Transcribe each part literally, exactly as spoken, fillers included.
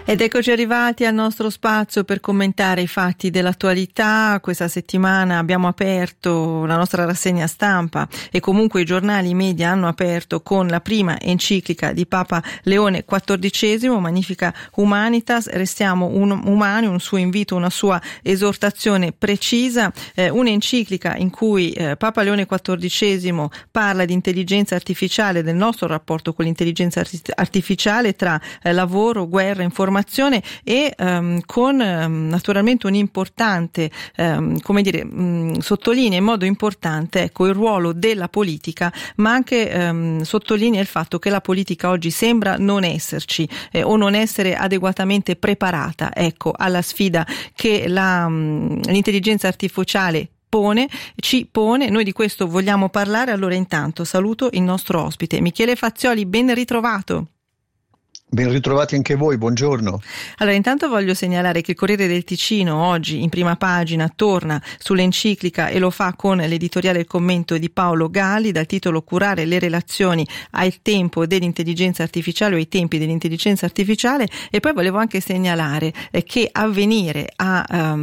Ed eccoci arrivati al nostro spazio per commentare i fatti dell'attualità. Questa settimana abbiamo aperto la nostra rassegna stampa e comunque i giornali, i media hanno aperto con la prima enciclica di Papa Leone quattordicesimo, Magnificat Humanitas, restiamo un, umani, un suo invito, una sua esortazione precisa, eh, un'enciclica in cui eh, Papa Leone quattordicesimo parla di intelligenza artificiale, del nostro rapporto con l'intelligenza artificiale tra eh, lavoro, guerra, informazione e um, con um, naturalmente un importante, um, come dire, um, sottolinea in modo importante ecco il ruolo della politica, ma anche um, sottolinea il fatto che la politica oggi sembra non esserci eh, o non essere adeguatamente preparata ecco alla sfida che la, um, l'intelligenza artificiale pone, ci pone. Noi di questo vogliamo parlare. Allora intanto saluto il nostro ospite Michele Fazioli, ben ritrovato. Ben ritrovati anche voi, buongiorno. Allora intanto voglio segnalare che il Corriere del Ticino oggi in prima pagina torna sull'enciclica e lo fa con l'editoriale e il commento di Paolo Galli dal titolo Curare le relazioni al tempo dell'intelligenza artificiale o ai tempi dell'intelligenza artificiale. E poi volevo anche segnalare eh, che Avvenire ha,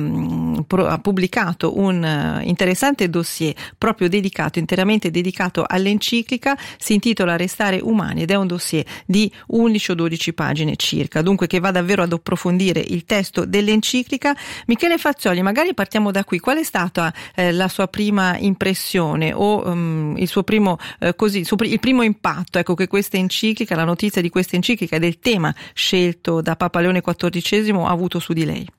um, pro, ha pubblicato un uh, interessante dossier proprio dedicato, interamente dedicato all'enciclica, si intitola Restare umani ed è un dossier di undici o dodici pagine circa, dunque che va davvero ad approfondire il testo dell'enciclica. Michele Fazioli, magari partiamo da qui. Qual è stata eh, la sua prima impressione o um, il suo primo eh, così il, suo, il primo impatto ecco che questa enciclica, la notizia di questa enciclica e del tema scelto da Papa Leone quattordicesimo ha avuto su di lei?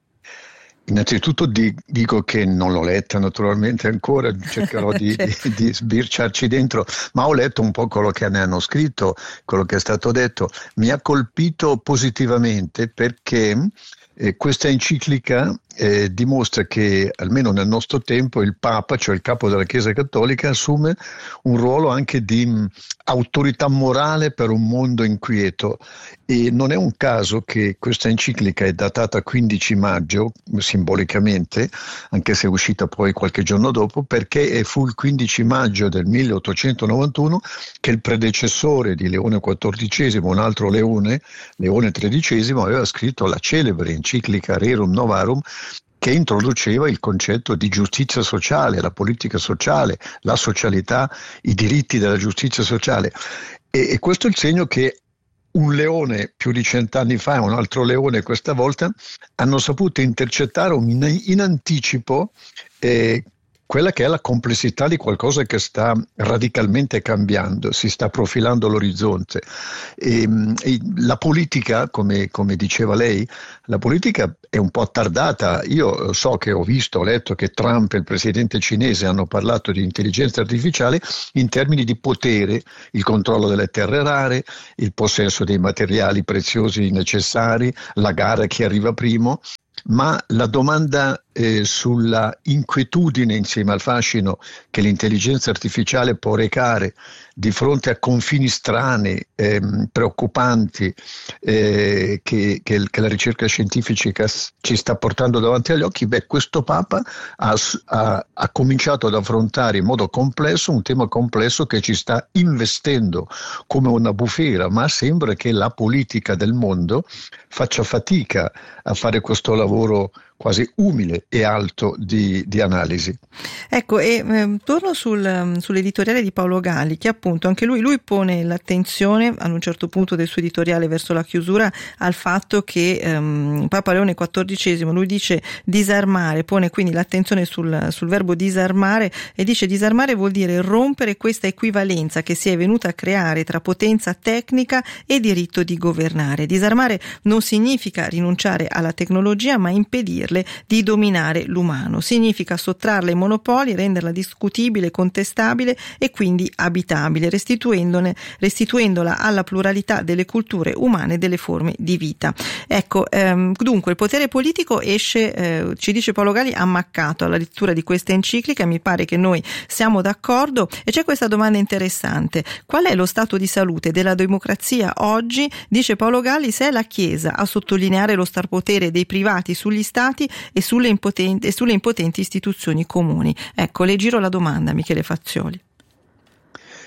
Innanzitutto di, dico che non l'ho letta naturalmente ancora, cercherò di, certo. di, di sbirciarci dentro, ma ho letto un po' quello che ne hanno scritto, quello che è stato detto. Mi ha colpito positivamente perché eh, questa enciclica eh, dimostra che almeno nel nostro tempo il Papa, cioè il capo della Chiesa Cattolica, assume un ruolo anche di mh, autorità morale per un mondo inquieto, e non è un caso che questa enciclica è datata quindici maggio simbolicamente, anche se è uscita poi qualche giorno dopo, perché fu il quindici maggio del milleottocentonovantuno che il predecessore di Leone quattordicesimo, un altro Leone, Leone tredicesimo, aveva scritto la celebre enciclica Rerum Novarum, che introduceva il concetto di giustizia sociale, la politica sociale, la socialità, i diritti della giustizia sociale. E, e questo è il segno che un leone più di cent'anni fa e un altro leone questa volta hanno saputo intercettare in, in anticipo eh, quella che è la complessità di qualcosa che sta radicalmente cambiando, si sta profilando l'orizzonte. E, e la politica, come, come diceva lei, la politica è un po' attardata. Io so che ho visto, ho letto che Trump e il presidente cinese hanno parlato di intelligenza artificiale in termini di potere, il controllo delle terre rare, il possesso dei materiali preziosi necessari, la gara chi arriva primo. Ma la domanda eh, sulla inquietudine insieme al fascino che l'intelligenza artificiale può recare di fronte a confini strani, ehm, preoccupanti, eh, che, che, che la ricerca scientifica ci sta portando davanti agli occhi, beh, questo Papa ha, ha, ha cominciato ad affrontare in modo complesso un tema complesso che ci sta investendo come una bufera, ma sembra che la politica del mondo faccia fatica a fare questo lavoro quasi umile e alto di, di analisi. Ecco, e eh, torno sul, sull'editoriale di Paolo Galli, che appunto anche lui, lui pone l'attenzione ad un certo punto del suo editoriale verso la chiusura al fatto che ehm, Papa Leone quattordicesimo, lui dice disarmare, pone quindi l'attenzione sul, sul verbo disarmare e dice disarmare vuol dire rompere questa equivalenza che si è venuta a creare tra potenza tecnica e diritto di governare. Disarmare non significa rinunciare alla tecnologia, ma impedirle di dominare l'umano. Significa sottrarla ai monopoli, renderla discutibile, contestabile e quindi abitabile, restituendone, restituendola alla pluralità delle culture umane e delle forme di vita. Ecco, ehm, dunque il potere politico esce, eh, ci dice Paolo Galli, ammaccato alla lettura di questa enciclica. Mi pare che noi siamo d'accordo e c'è questa domanda interessante: qual è lo stato di salute della democrazia oggi? Dice Paolo Galli, se è la Chiesa a sottolineare lo starpotere dei privati sugli stati e sulle impotenti, e sulle impotenti istituzioni comuni. Ecco, le giro la domanda, Michele Fazioli.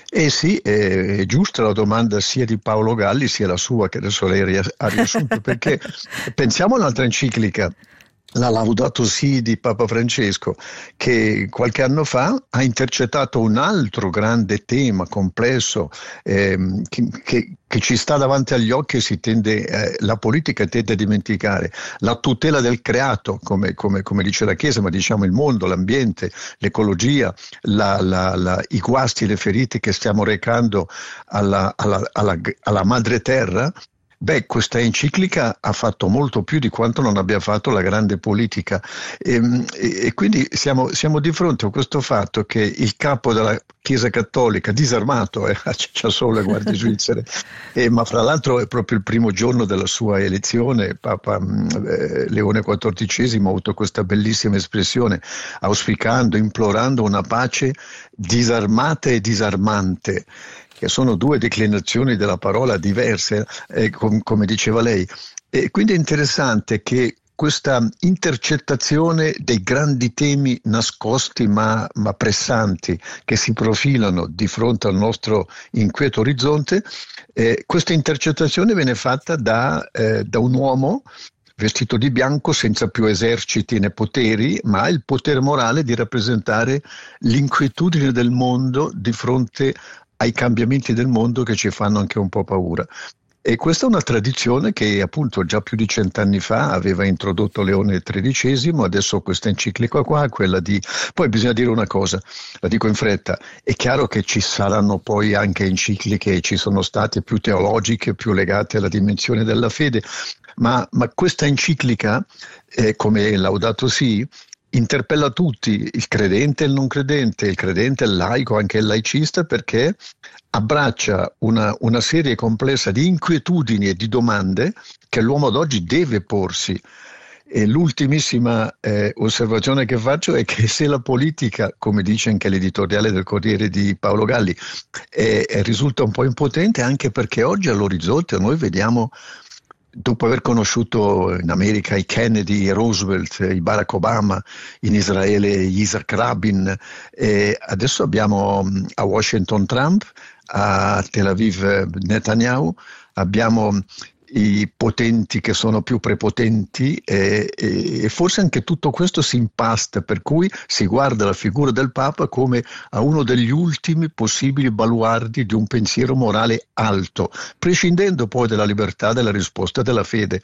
Eh sì, è giusta la domanda sia di Paolo Galli sia la sua, che adesso lei ha riassunto, perché pensiamo a un'altra enciclica, la Laudato Si di Papa Francesco, che qualche anno fa ha intercettato un altro grande tema complesso ehm, che, che, che ci sta davanti agli occhi e si tende, eh, la politica tende a dimenticare, la tutela del creato, come, come, come dice la Chiesa, ma diciamo il mondo, l'ambiente, l'ecologia, la, la, la, i guasti, le ferite che stiamo recando alla, alla, alla, alla madre terra. Beh, questa enciclica ha fatto molto più di quanto non abbia fatto la grande politica e, e, e quindi siamo, siamo di fronte a questo fatto che il capo della Chiesa Cattolica, disarmato, eh, c'ha solo le guardie svizzere, e, ma fra l'altro è proprio il primo giorno della sua elezione, Papa eh, Leone quattordicesimo ha avuto questa bellissima espressione, auspicando, implorando una pace disarmata e disarmante, che sono due declinazioni della parola diverse, eh, com- come diceva lei. E quindi è interessante che questa intercettazione dei grandi temi nascosti ma, ma pressanti che si profilano di fronte al nostro inquieto orizzonte, eh, questa intercettazione viene fatta da, eh, da un uomo vestito di bianco, senza più eserciti né poteri, ma ha il potere morale di rappresentare l'inquietudine del mondo di fronte ai cambiamenti del mondo che ci fanno anche un po' paura. E questa è una tradizione che appunto già più di cent'anni fa aveva introdotto Leone tredicesimo, adesso questa enciclica qua, quella di... Poi bisogna dire una cosa, la dico in fretta, è chiaro che ci saranno poi anche encicliche, ci sono state più teologiche, più legate alla dimensione della fede, ma, ma questa enciclica, eh, come Laudato Si, interpella tutti, il credente e il non credente, il credente e il laico, anche il laicista, perché abbraccia una, una serie complessa di inquietudini e di domande che l'uomo d'oggi deve porsi. E l'ultimissima eh, osservazione che faccio è che se la politica, come dice anche l'editoriale del Corriere di Paolo Galli, è, è, risulta un po' impotente, anche perché oggi all'orizzonte noi vediamo, dopo aver conosciuto in America i Kennedy, i Roosevelt, i Barack Obama, in Israele Isaac Rabin, e adesso abbiamo a Washington Trump, a Tel Aviv Netanyahu, abbiamo i potenti che sono più prepotenti e, e, e forse anche tutto questo si impasta, per cui si guarda la figura del Papa come a uno degli ultimi possibili baluardi di un pensiero morale alto, prescindendo poi dalla libertà della risposta della fede.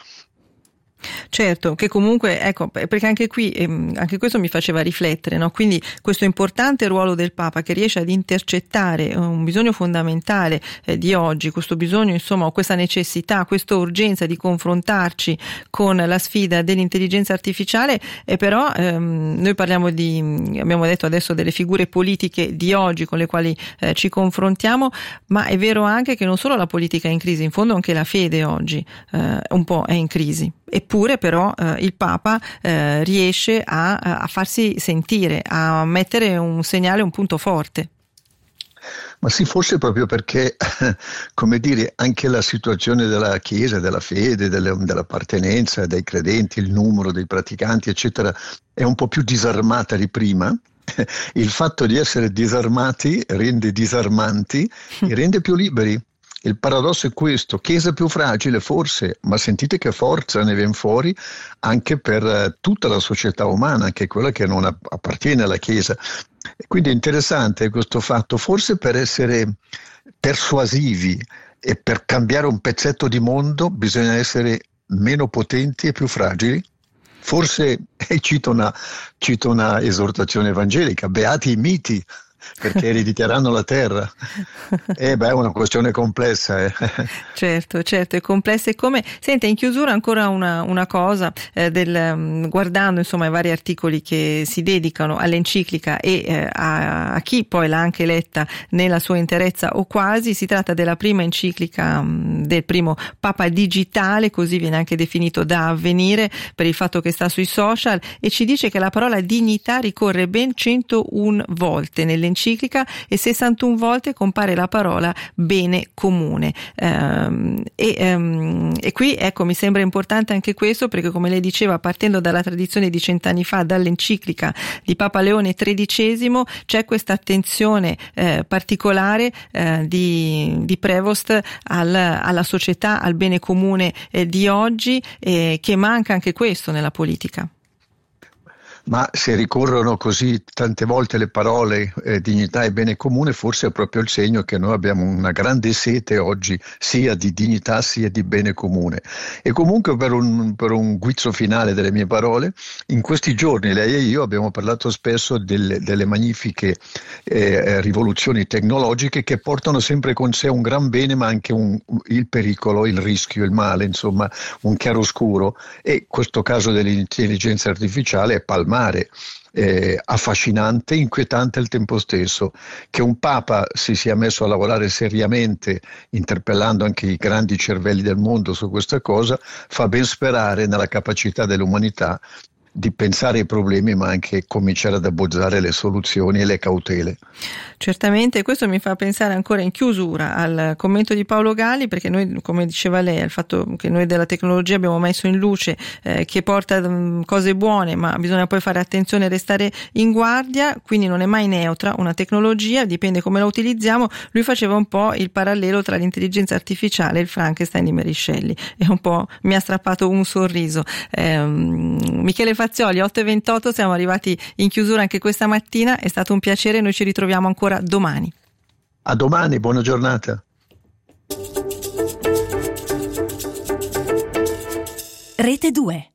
Certo, che comunque, ecco, perché anche qui, ehm, anche questo mi faceva riflettere, no? Quindi questo importante ruolo del Papa che riesce ad intercettare un bisogno fondamentale eh, di oggi, questo bisogno, insomma, questa necessità, questa urgenza di confrontarci con la sfida dell'intelligenza artificiale, e però ehm, noi parliamo di, abbiamo detto adesso delle figure politiche di oggi con le quali eh, ci confrontiamo, ma è vero anche che non solo la politica è in crisi, in fondo anche la fede oggi eh, un po' è in crisi. Eppure però eh, il Papa eh, riesce a, a farsi sentire, a mettere un segnale, un punto forte. Ma sì, forse proprio perché, come dire, anche la situazione della Chiesa, della fede, delle, dell'appartenenza dei credenti, il numero dei praticanti, eccetera, è un po' più disarmata di prima. Il fatto di essere disarmati rende disarmanti e rende più liberi. Il paradosso è questo: Chiesa più fragile forse, ma sentite che forza ne viene fuori anche per tutta la società umana, anche quella che non appartiene alla Chiesa. E quindi è interessante questo fatto, forse per essere persuasivi e per cambiare un pezzetto di mondo bisogna essere meno potenti e più fragili. Forse, e cito una, cito una esortazione evangelica, beati i miti, perché erediteranno la terra. Eh beh, è una questione complessa. Eh. Certo, certo, è complessa e come... Senta, in chiusura ancora una, una cosa, eh, del, um, guardando insomma i vari articoli che si dedicano all'enciclica e eh, a, a chi poi l'ha anche letta nella sua interezza o quasi, si tratta della prima enciclica um, del primo Papa digitale, così viene anche definito da Avvenire, per il fatto che sta sui social, e ci dice che la parola dignità ricorre ben centouno volte nell'enciclica enciclica e sessantuno volte compare la parola bene comune. Um, e, um, e qui ecco mi sembra importante anche questo, perché come lei diceva, partendo dalla tradizione di cent'anni fa, dall'enciclica di Papa Leone tredicesimo, c'è questa attenzione eh, particolare eh, di, di Prevost al, alla società, al bene comune eh, di oggi, eh, che manca anche questo nella politica. Ma se ricorrono così tante volte le parole eh, dignità e bene comune, forse è proprio il segno che noi abbiamo una grande sete oggi sia di dignità sia di bene comune. E comunque per un, per un guizzo finale delle mie parole, in questi giorni lei e io abbiamo parlato spesso delle, delle magnifiche eh, rivoluzioni tecnologiche che portano sempre con sé un gran bene ma anche un, il pericolo, il rischio, il male, insomma un chiaroscuro, e questo caso dell'intelligenza artificiale è palmare. Eh, affascinante, inquietante al tempo stesso. Che un Papa si sia messo a lavorare seriamente, interpellando anche i grandi cervelli del mondo su questa cosa, fa ben sperare nella capacità dell'umanità di pensare ai problemi ma anche cominciare ad abbozzare le soluzioni e le cautele. Certamente, questo mi fa pensare ancora in chiusura al commento di Paolo Galli, perché noi, come diceva lei, al fatto che noi della tecnologia abbiamo messo in luce eh, che porta um, cose buone, ma bisogna poi fare attenzione e restare in guardia, quindi non è mai neutra una tecnologia, dipende come la utilizziamo. Lui faceva un po' il parallelo tra l'intelligenza artificiale e il Frankenstein di Mary Shelley, e un po' mi ha strappato un sorriso. Eh, Michele Fazioli, otto e ventotto, siamo arrivati in chiusura anche questa mattina, è stato un piacere, noi ci ritroviamo ancora domani. A domani, buona giornata. Rete due.